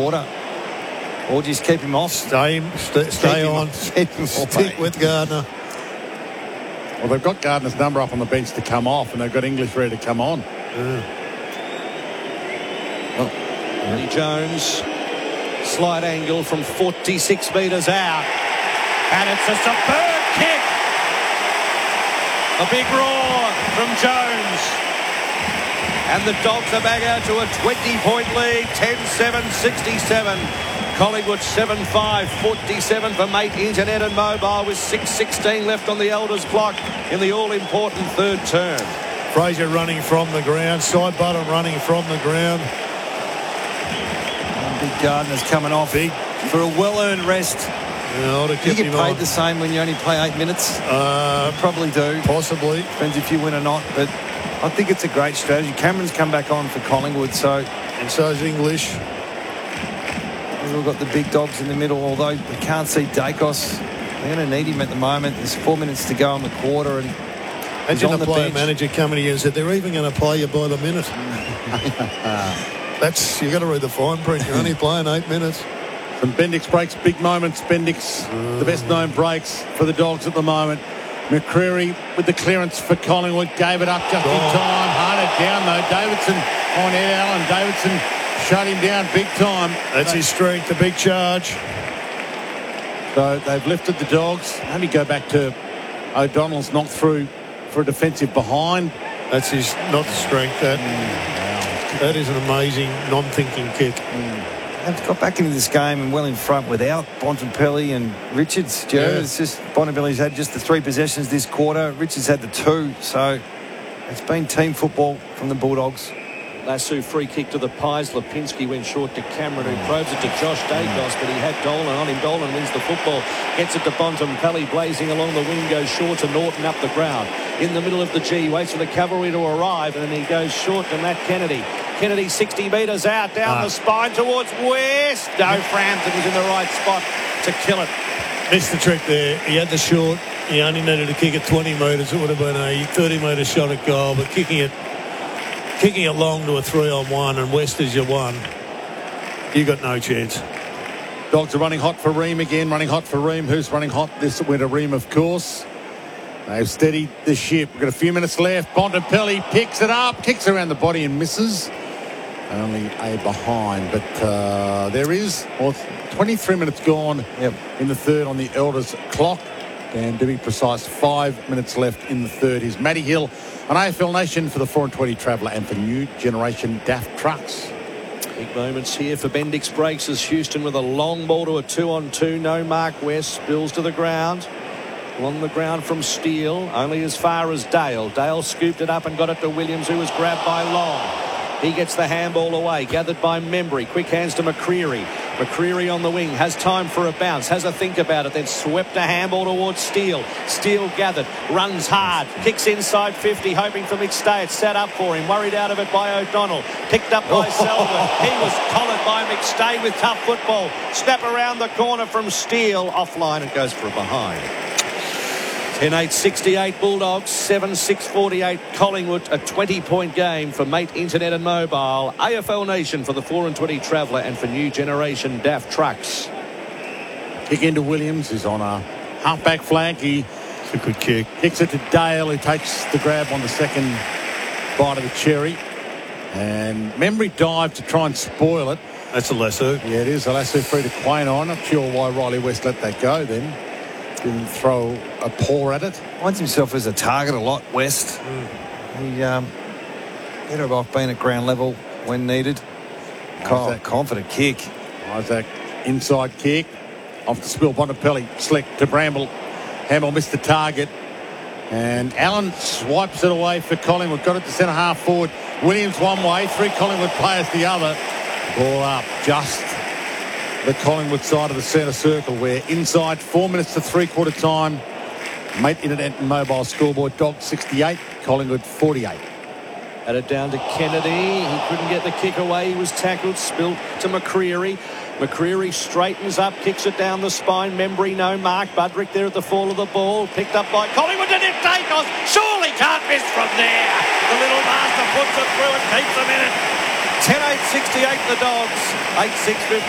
quarter. Or just keep him off. Stay on. Stick with Gardner. Well, they've got Gardner's number up on the bench to come off, and they've got English ready to come on. Eddie Jones, slight angle from 46 metres out. And it's a superb kick. A big roar from Jones. And the Dogs are back out to a 20-point lead, 10-7-67. Collingwood 7-5, 47 for Mate Internet and Mobile with 6:16 left on the Elders clock in the all-important third term. Fraser running from the ground. Side bottom running from the ground. Big Gardner's coming off for a well-earned rest. Yeah, I'd have kept you get him paid on. the same when you only play 8 minutes. Probably do. Possibly. Depends if you win or not. But I think it's a great strategy. Cameron's come back on for Collingwood, and so's English. We've got the big dogs in the middle, although we can't see Dacos. They're going to need him at the moment. There's 4 minutes to go in the quarter, and imagine the player manager coming here and said they're even going to play you by the minute. You've got to read the fine print. You're only playing 8 minutes. Some Bendix breaks, big moments. Bendix, the best known breaks for the Dogs at the moment. McCreery with the clearance for Collingwood, gave it up just in time. Hard it down though. Davidson on Ed Allen. Davidson shut him down big time. That's his strength, a big charge. So they've lifted the Dogs. Let me go back to O'Donnell's knocked through for a defensive behind. That's his, not the strength. That is an amazing non-thinking kick. They've got back into this game and well in front without Bontempelli and Richards. It's just Bontempelli's had just the 3 possessions this quarter. Richards had the 2. So it's been team football from the Bulldogs. Lassu free kick to the Pies. Lipinski went short to Cameron, who probes it to Josh Dacos, but he had Dolan on him. Dolan wins the football, gets it to Bontempelli, blazing along the wing, goes short to Norton up the ground. In the middle of the G, waits for the cavalry to arrive, and then he goes short to Matt Kennedy. Kennedy 60 metres out, down the spine towards West. No, Frampton was in the right spot to kill it. Missed the trick there. He had the short. He only needed to kick it 20 metres. It would have been a 30-metre shot at goal, but kicking it long to a 3-on-1 and West is your one, you got no chance. Dogs are running hot for Ream again. Running hot for Ream. Who's running hot this winter? Ream, of course. They've steadied the ship. We've got a few minutes left. Bontempelli picks it up, kicks around the body and misses. Only a behind, but there is 23 minutes gone in the third on the Elders clock. And to be precise, 5 minutes left in the third. Is Matty Hill on AFL Nation for the 420 Traveller and for New Generation Daft Trucks. Big moments here for Bendix breaks as Houston with a long ball to a 2-on-2. No mark. West spills to the ground. Along the ground from Steele, only as far as Dale. Dale scooped it up and got it to Williams, who was grabbed by Long. He gets the handball away, gathered by Membry. Quick hands to McCreery. McCreery on the wing, has time for a bounce, has a think about it, then swept a handball towards Steele. Steele gathered, runs hard, kicks inside 50, hoping for McStay. It's set up for him, worried out of it by O'Donnell. Picked up by Selwyn. He was collared by McStay with tough football. Snap around the corner from Steele. Offline, it goes for a behind. 10-8-68 Bulldogs, 7-6-48 Collingwood. A 20-point game for Mate Internet and Mobile. AFL Nation for the 420 Traveller and for New Generation Daft Trucks. Kick into Williams, who's on a half-back flank. It's a good kick. Kicks it to Dale, who takes the grab on the second bite of the cherry. And Membry dived to try and spoil it. That's a lasso. Yeah, it is a lasso free to Quaynor. Not sure why Riley West let that go then. Didn't throw a paw at it. Finds himself as a target a lot, West. He better off being at ground level when needed. Confident kick. Isaac inside kick. Off the spill, Bontempelli. Slick to Bramble. Hamill missed the target. And Allen swipes it away for Collingwood. Got it to centre half forward. Williams one way, 3 Collingwood players the other. Ball up just the Collingwood side of the centre circle, where inside 4 minutes to three-quarter time. Mate Internet and Mobile scoreboard. Dogs 68, Collingwood 48. Had it down to Kennedy. He couldn't get the kick away. He was tackled. Spilt to McCreery. McCreery straightens up, kicks it down the spine. Membry, no mark. Budrick there at the fall of the ball. Picked up by Collingwood, and it Dacos surely can't miss from there. The little master puts it through and keeps them in it. 10-8-68 the Dogs. 8-6-50.